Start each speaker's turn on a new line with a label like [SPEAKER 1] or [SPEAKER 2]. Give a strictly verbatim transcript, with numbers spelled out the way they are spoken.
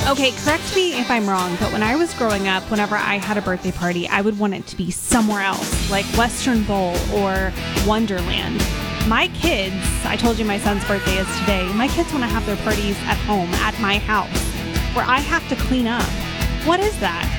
[SPEAKER 1] Okay, correct me if I'm wrong, but when I was growing up, whenever I had a birthday party, I would want it to be somewhere else, like Western Bowl or Wonderland. My kids, I told you my son's birthday is today, my kids want to have their parties at home, at my house, where I have to clean up. What is that?